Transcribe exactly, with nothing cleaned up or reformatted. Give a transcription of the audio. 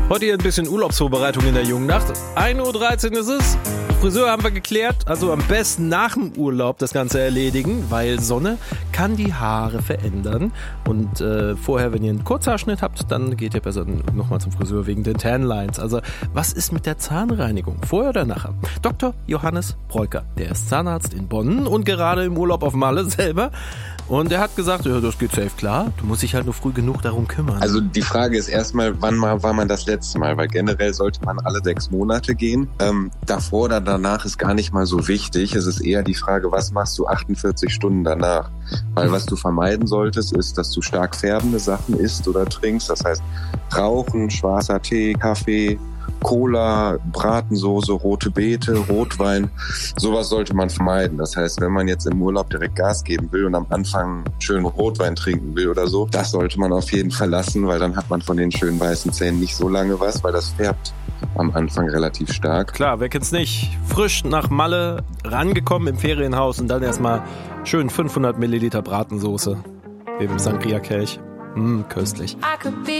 Heute hier ein bisschen Urlaubsvorbereitung in der jungen Nacht. ein Uhr dreizehn ist es. Friseur haben wir geklärt. Also am besten nach dem Urlaub das Ganze erledigen, weil Sonne kann die Haare verändern. Und äh, vorher, wenn ihr einen Kurzhaarschnitt habt, dann geht ihr besser nochmal zum Friseur wegen den Tanlines. Also was ist mit der Zahnreinigung? Vorher oder nachher? Doktor Johannes Breuker, der ist Zahnarzt in Bonn und gerade im Urlaub auf Malle selber. Und er hat gesagt, ja, das geht safe klar. Du musst dich halt nur früh genug darum kümmern. Also die Frage ist erstmal, wann mal war man das letzte Mal? Weil generell sollte man alle sechs Monate gehen. Ähm, davor oder danach ist gar nicht mal so wichtig. Es ist eher die Frage, was machst du achtundvierzig Stunden danach? Weil was du vermeiden solltest, ist, dass du stark färbende Sachen isst oder trinkst. Das heißt, Rauchen, schwarzer Tee, Kaffee, Cola, Bratensoße, rote Beete, Rotwein, sowas sollte man vermeiden. Das heißt, wenn man jetzt im Urlaub direkt Gas geben will und am Anfang schön Rotwein trinken will oder so, das sollte man auf jeden Fall lassen, weil dann hat man von den schönen weißen Zähnen nicht so lange was, weil das färbt am Anfang relativ stark. Klar, wer kennt's nicht? Frisch nach Malle rangekommen im Ferienhaus und dann erstmal schön fünfhundert Milliliter Bratensoße im Sangria-Kelch. Mh, köstlich.